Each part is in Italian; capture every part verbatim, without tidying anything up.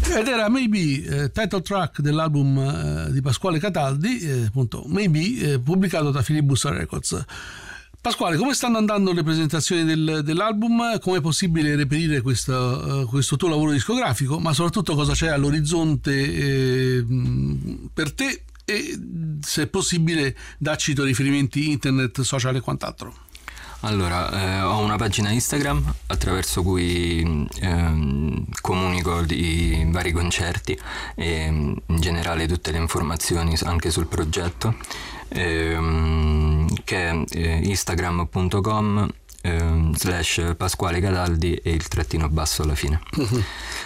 Ed era Maybe, eh, title track dell'album eh, di Pasquale Cataldi, eh, appunto Maybe, eh, pubblicato da Filibusta Records. Pasquale, come stanno andando le presentazioni del, dell'album? Come è possibile reperire questo, uh, questo tuo lavoro discografico? Ma soprattutto cosa c'è all'orizzonte eh, per te? E se è possibile dacci i tuoi riferimenti internet, social e quant'altro. Allora, eh, ho una pagina Instagram attraverso cui eh, comunico i vari concerti e in generale tutte le informazioni anche sul progetto, eh, che è eh, instagram punto com eh, slash Pasquale Cataldi e il trattino basso alla fine. Uh-huh.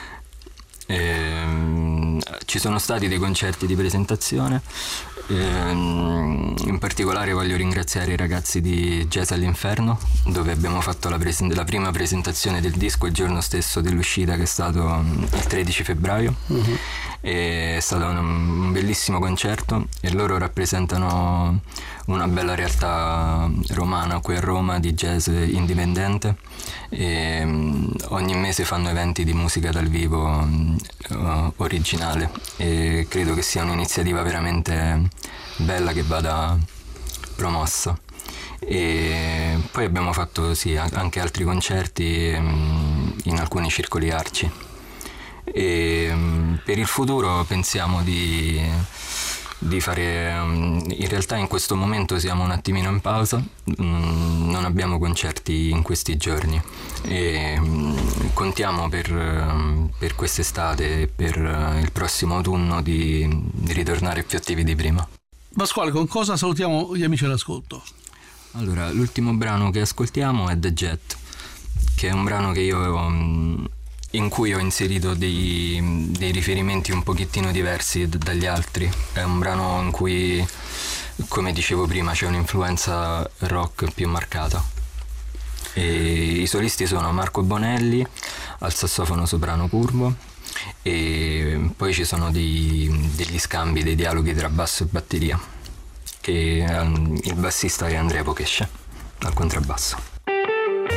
Eh, ci sono stati dei concerti di presentazione, eh, in particolare voglio ringraziare i ragazzi di Jazz all'Inferno, dove abbiamo fatto la, presen- la prima presentazione del disco il giorno stesso dell'uscita, che è stato il tredici febbraio. Uh-huh. È stato un, un bellissimo concerto e loro rappresentano una bella realtà romana qui a Roma di jazz indipendente e um, ogni mese fanno eventi di musica dal vivo uh, originale e credo che sia un'iniziativa veramente bella che vada promossa. E poi abbiamo fatto sì, anche altri concerti um, in alcuni circoli arci e um, per il futuro pensiamo di di fare, in realtà in questo momento siamo un attimino in pausa, non abbiamo concerti in questi giorni e contiamo per, per quest'estate e per il prossimo autunno di, di ritornare più attivi di prima. Pasquale, con cosa salutiamo gli amici all'ascolto? Allora, l'ultimo brano che ascoltiamo è The Jet, che è un brano che io in cui ho inserito dei, dei riferimenti un pochettino diversi d- dagli altri. È un brano in cui, come dicevo prima, c'è un'influenza rock più marcata. E i solisti sono Marco Bonelli al sassofono soprano curvo e poi ci sono dei, degli scambi, dei dialoghi tra basso e batteria, che um, il bassista è Andrea Pochesce al contrabbasso.